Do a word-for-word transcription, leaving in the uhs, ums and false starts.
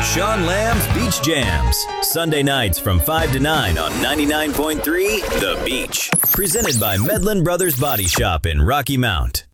Sean Lamb's Beach Jams. Sunday nights from five to nine on ninety-nine point three The Beach. Presented by Medlin Brothers Body Shop in Rocky Mount.